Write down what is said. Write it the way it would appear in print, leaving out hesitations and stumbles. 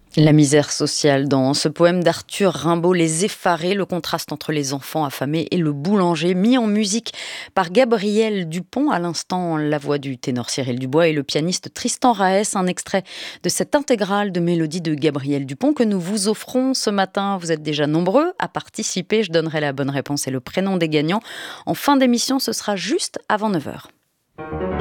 La misère sociale dans ce poème d'Arthur Rimbaud, Les Effarés, le contraste entre les enfants affamés et le boulanger, mis en musique par Gabriel Dupont, à l'instant la voix du ténor Cyril Dubois et le pianiste Tristan Raès, un extrait de cette intégrale de mélodies de Gabriel Dupont que nous vous offrons ce matin. Vous êtes déjà nombreux à participer, je donnerai la bonne réponse et le prénom des gagnants. En fin d'émission, ce sera juste avant 9h.